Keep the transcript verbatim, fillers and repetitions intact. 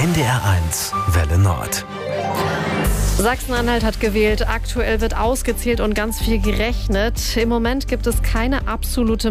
N D R eins Welle Nord. Sachsen-Anhalt hat gewählt. Aktuell wird ausgezählt und ganz viel gerechnet. Im Moment gibt es keine absolute